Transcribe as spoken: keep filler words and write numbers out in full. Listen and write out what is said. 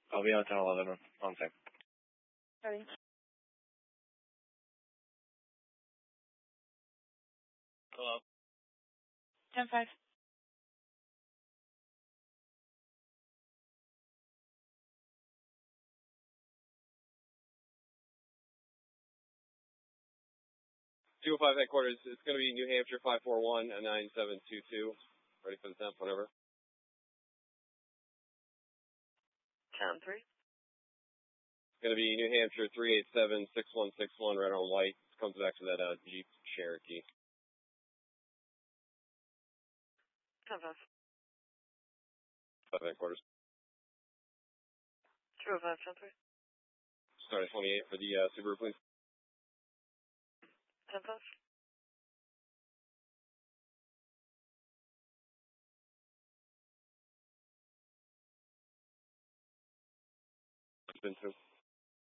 I'll be on ten eleven on, on same. Ready. Hello. ten five. two oh five headquarters, it's going to be New Hampshire five four one and nine seven two two. Ready for the temp, whenever. ten three. It's going to be New Hampshire three eight seven six one six one, red on white. It comes back to that uh, Jeep Cherokee. ten five. five headquarters. two oh five, ten three. Start at twenty-eight for the uh, Subaru, please. ten five. It's been two.